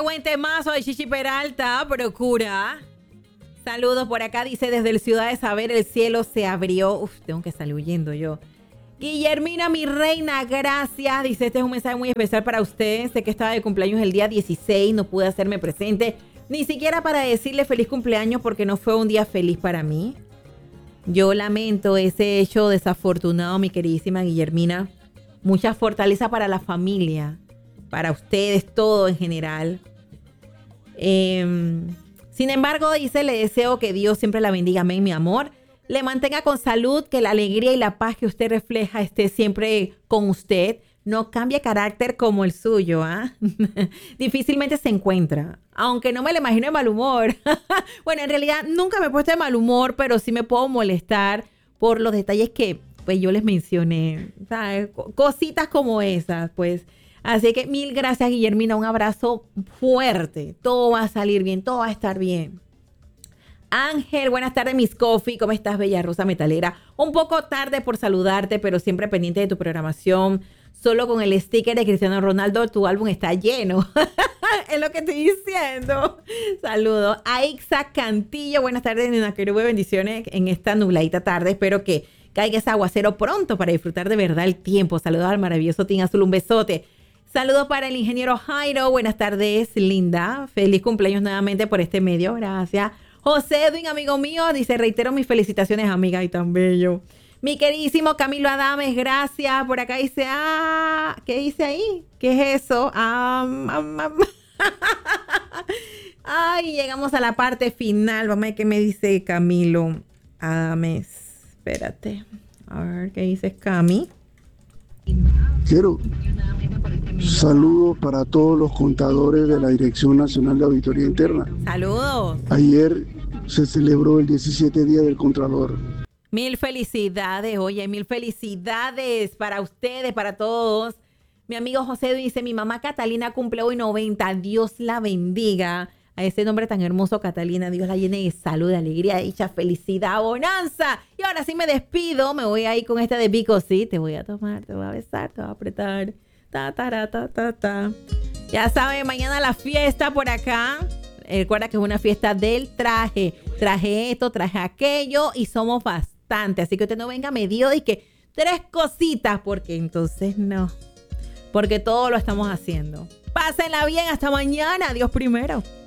buen temazo de Chichi Peralta, procura. Saludos por acá, dice desde el Ciudad de Saber, el cielo se abrió. Uf, tengo que salir huyendo yo. Guillermina, mi reina, gracias. Dice, este es un mensaje muy especial para usted. Sé que estaba de cumpleaños el día 16, no pude hacerme presente, ni siquiera para decirle feliz cumpleaños porque no fue un día feliz para mí. Yo lamento ese hecho desafortunado, mi queridísima Guillermina. Mucha fortaleza para la familia, para ustedes, todo en general. Sin embargo, dice, le deseo que Dios siempre la bendiga, amén, mi amor. Le mantenga con salud, que la alegría y la paz que usted refleja esté siempre con usted. No cambie carácter como el suyo, ¿ah? Difícilmente se encuentra. Aunque no me lo imagino de mal humor. Bueno, en realidad nunca me he puesto de mal humor, pero sí me puedo molestar por los detalles que pues yo les mencioné. ¿Sabes? Cositas como esas, pues. Así que mil gracias, Guillermina. Un abrazo fuerte. Todo va a salir bien, todo va a estar bien. Ángel, buenas tardes, Miss Coffee. ¿Cómo estás, bella rosa metalera? Un poco tarde por saludarte, pero siempre pendiente de tu programación. Solo con el sticker de Cristiano Ronaldo, tu álbum está lleno. Es lo que estoy diciendo. Saludos. Aixa Cantillo, buenas tardes, Nina Querube. Bendiciones en esta nubladita tarde. Espero que caiga ese aguacero pronto para disfrutar de verdad el tiempo. Saludos al maravilloso Team Azul. Un besote. Saludos para el ingeniero Jairo. Buenas tardes, linda. Feliz cumpleaños nuevamente por este medio. Gracias. José Edwin, amigo mío, dice, reitero mis felicitaciones, amiga, y tan bello. Mi queridísimo Camilo Adames, gracias. Por acá dice, ¿qué dice ahí? ¿Qué es eso? Ay, llegamos a la parte final. Vamos a ver qué me dice Camilo Adames. Espérate. A ver, ¿qué dices, Cami? Quiero saludos para todos los contadores de la Dirección Nacional de Auditoría Interna. Saludos. Ayer se celebró el 17 Día del Contralor. Mil felicidades, oye, mil felicidades para ustedes, para todos. Mi amigo José dice, mi mamá Catalina cumple hoy 90, Dios la bendiga. A ese nombre tan hermoso, Catalina, Dios la llene de salud, de alegría, de dicha, felicidad, bonanza. Y ahora sí me despido, me voy a ir con esta de Vico, sí, te voy a tomar, te voy a besar, te voy a apretar. Ya saben, mañana la fiesta por acá. Recuerda que es una fiesta del traje. Traje esto, traje aquello y somos bastante. Así que usted no venga medido y que 3 cositas, porque entonces no. Porque todo lo estamos haciendo. Pásenla bien, hasta mañana. Dios primero.